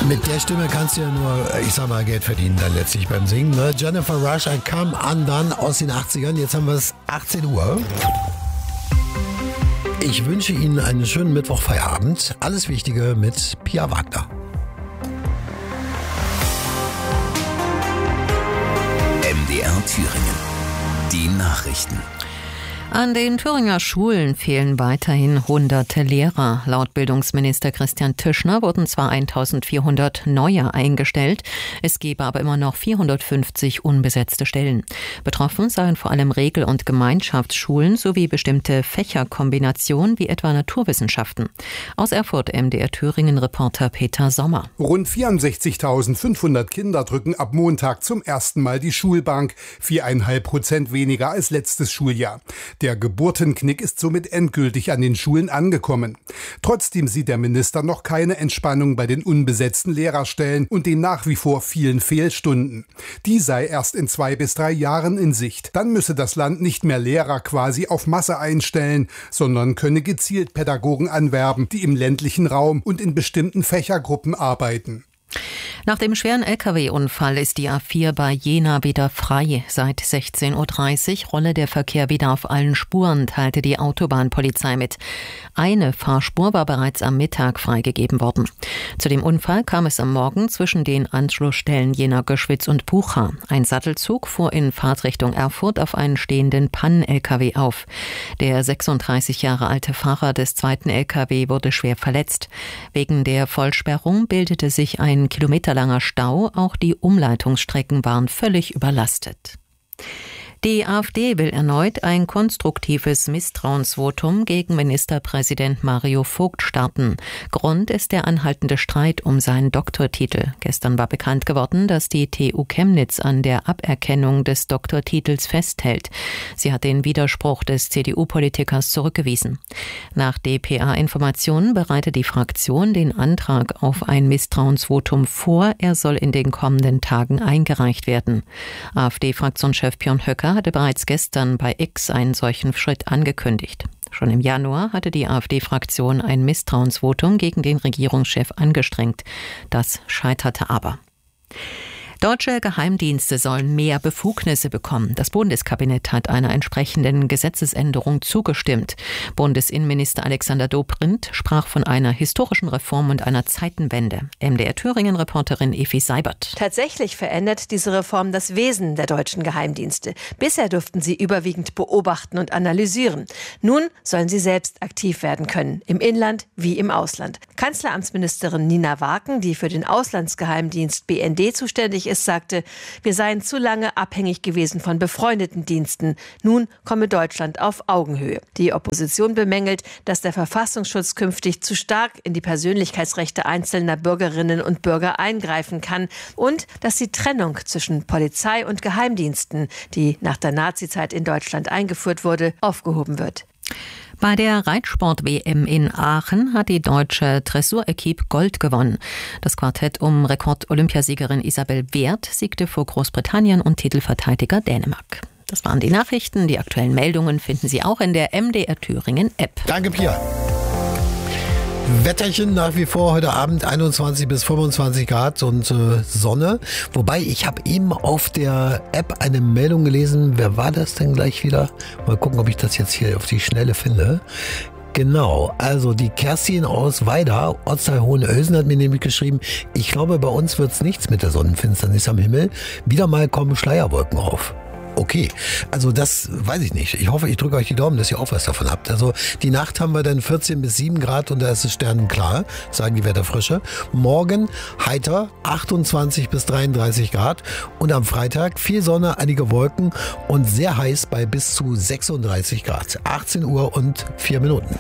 Mit der Stimme kannst du ja nur, ich sag mal, Geld verdienen dann letztlich beim Singen. Ne? Jennifer Rush, I Come Undone aus den 80ern. Jetzt haben wir es 18 Uhr. Ich wünsche Ihnen einen schönen Mittwochfeierabend. Alles Wichtige mit Pia Wagner. MDR Thüringen. Die Nachrichten. An den Thüringer Schulen fehlen weiterhin Hunderte Lehrer. Laut Bildungsminister Christian Tischner wurden zwar 1400 neue eingestellt, es gebe aber immer noch 450 unbesetzte Stellen. Betroffen seien vor allem Regel- und Gemeinschaftsschulen sowie bestimmte Fächerkombinationen wie etwa Naturwissenschaften. Aus Erfurt MDR Thüringen-Reporter Peter Sommer. Rund 64.500 Kinder drücken ab Montag zum ersten Mal die Schulbank, 4,5% weniger als letztes Schuljahr. Der Geburtenknick ist somit endgültig an den Schulen angekommen. Trotzdem sieht der Minister noch keine Entspannung bei den unbesetzten Lehrerstellen und den nach wie vor vielen Fehlstunden. Die sei erst in 2 bis 3 Jahren in Sicht. Dann müsse das Land nicht mehr Lehrer quasi auf Masse einstellen, sondern könne gezielt Pädagogen anwerben, die im ländlichen Raum und in bestimmten Fächergruppen arbeiten. Nach dem schweren Lkw-Unfall ist die A4 bei Jena wieder frei. Seit 16:30 Uhr rolle der Verkehr wieder auf allen Spuren, teilte die Autobahnpolizei mit. Eine Fahrspur war bereits am Mittag freigegeben worden. Zu dem Unfall kam es am Morgen zwischen den Anschlussstellen Jena-Göschwitz und Bucha. Ein Sattelzug fuhr in Fahrtrichtung Erfurt auf einen stehenden Pannen-Lkw auf. Der 36 Jahre alte Fahrer des zweiten Lkw wurde schwer verletzt. Wegen der Vollsperrung bildete sich ein kilometerlanger Stau, auch die Umleitungsstrecken waren völlig überlastet. Die AfD will erneut ein konstruktives Misstrauensvotum gegen Ministerpräsident Mario Vogt starten. Grund ist der anhaltende Streit um seinen Doktortitel. Gestern war bekannt geworden, dass die TU Chemnitz an der Aberkennung des Doktortitels festhält. Sie hat den Widerspruch des CDU-Politikers zurückgewiesen. Nach dpa-Informationen bereitet die Fraktion den Antrag auf ein Misstrauensvotum vor. Er soll in den kommenden Tagen eingereicht werden. AfD-Fraktionschef Björn Höcke hatte bereits gestern bei X einen solchen Schritt angekündigt. Schon im Januar hatte die AfD-Fraktion ein Misstrauensvotum gegen den Regierungschef angestrengt. Das scheiterte aber. Deutsche Geheimdienste sollen mehr Befugnisse bekommen. Das Bundeskabinett hat einer entsprechenden Gesetzesänderung zugestimmt. Bundesinnenminister Alexander Dobrindt sprach von einer historischen Reform und einer Zeitenwende. MDR Thüringen-Reporterin Evi Seibert. Tatsächlich verändert diese Reform das Wesen der deutschen Geheimdienste. Bisher durften sie überwiegend beobachten und analysieren. Nun sollen sie selbst aktiv werden können, im Inland wie im Ausland. Kanzleramtsministerin Nina Waken, die für den Auslandsgeheimdienst BND zuständig ist, sagte, wir seien zu lange abhängig gewesen von befreundeten Diensten. Nun komme Deutschland auf Augenhöhe. Die Opposition bemängelt, dass der Verfassungsschutz künftig zu stark in die Persönlichkeitsrechte einzelner Bürgerinnen und Bürger eingreifen kann und dass die Trennung zwischen Polizei und Geheimdiensten, die nach der Nazizeit in Deutschland eingeführt wurde, aufgehoben wird. Bei der Reitsport-WM in Aachen hat die deutsche Dressur-Equipe Gold gewonnen. Das Quartett um Rekord-Olympiasiegerin Isabel Wert siegte vor Großbritannien und Titelverteidiger Dänemark. Das waren die Nachrichten. Die aktuellen Meldungen finden Sie auch in der MDR Thüringen-App. Danke, Pia. Wetterchen nach wie vor heute Abend 21 bis 25 Grad und Sonne. Wobei, ich habe eben auf der App eine Meldung gelesen. Wer war das denn gleich wieder? Mal gucken, ob ich das jetzt hier auf die Schnelle finde. Genau, also die Kerstin aus Weida, Ortsteil Hohenösen, hat mir nämlich geschrieben, ich glaube, bei uns wird's nichts mit der Sonnenfinsternis am Himmel. Wieder mal kommen Schleierwolken auf. Okay, also das weiß ich nicht. Ich hoffe, ich drücke euch die Daumen, dass ihr auch was davon habt. Also die Nacht haben wir dann 14 bis 7 Grad und da ist es sternenklar, sagen die Wetterfrische. Morgen heiter 28 bis 33 Grad und am Freitag viel Sonne, einige Wolken und sehr heiß bei bis zu 36 Grad. 18 Uhr und 4 Minuten.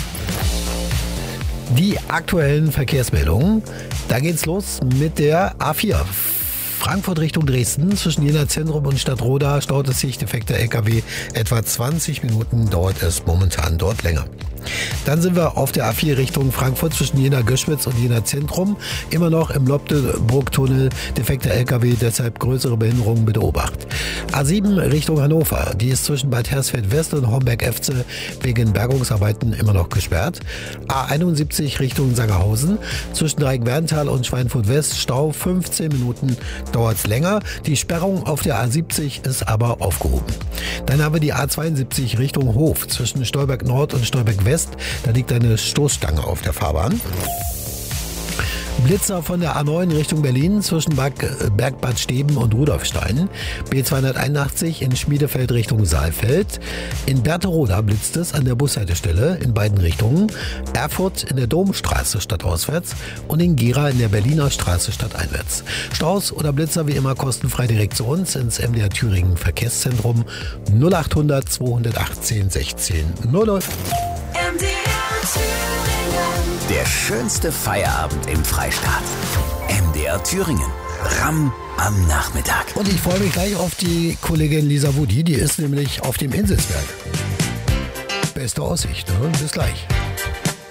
Die aktuellen Verkehrsmeldungen, da geht's los mit der A4. Frankfurt Richtung Dresden, zwischen Jena Zentrum und Stadtroda staut es sich, defekter LKW. Etwa 20 Minuten dauert es momentan dort länger. Dann sind wir auf der A4 Richtung Frankfurt zwischen Jena-Göschwitz und Jena-Zentrum. Immer noch im Lobdeburg-Tunnel defekter LKW, deshalb größere Behinderungen bitte Obacht. A7 Richtung Hannover, die ist zwischen Bad Hersfeld-West und Homberg-Efze wegen Bergungsarbeiten immer noch gesperrt. A71 Richtung Sangerhausen, zwischen Dreieck-Werntal und Schweinfurt-West, Stau 15 Minuten, dauert es länger. Die Sperrung auf der A70 ist aber aufgehoben. Dann haben wir die A72 Richtung Hof, zwischen Stolberg Nord und Stolberg West. Da liegt eine Stoßstange auf der Fahrbahn. Blitzer von der A9 Richtung Berlin zwischen Bergbad Steben und Rudolfstein. B281 in Schmiedefeld Richtung Saalfeld. In Berthe-Roda blitzt es an der Bushaltestelle in beiden Richtungen. Erfurt in der Domstraße stadtauswärts und in Gera in der Berliner Straße stadteinwärts. Staus oder Blitzer wie immer kostenfrei direkt zu uns ins MDR Thüringen Verkehrszentrum 0800 218 16 00. Der schönste Feierabend im Freistaat. MDR Thüringen. Ramm am Nachmittag. Und ich freue mich gleich auf die Kollegin Lisa Wudi, die ist nämlich auf dem Inselsberg. Beste Aussicht, ne? Bis gleich.